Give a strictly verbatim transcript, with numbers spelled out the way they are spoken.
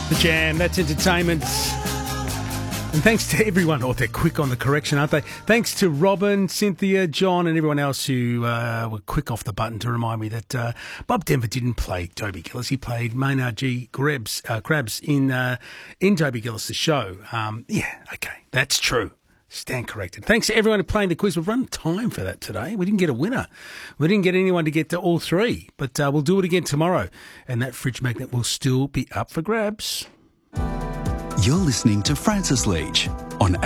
The Jam, that's entertainment. And thanks to everyone. Oh, they're quick on the correction, aren't they? Thanks to Robin, Cynthia, John and everyone else who uh, were quick off the button to remind me that uh, Bob Denver didn't play Toby Gillis. He played Maynard G. Krebs, uh, Krabs in, uh, in Toby Gillis' show. Um, yeah, okay, that's true. Stand corrected. Thanks to everyone who played the quiz. We've run time for that today. We didn't get a winner. We didn't get anyone to get to all three. But uh, we'll do it again tomorrow. And that fridge magnet will still be up for grabs. You're listening to Francis Leach on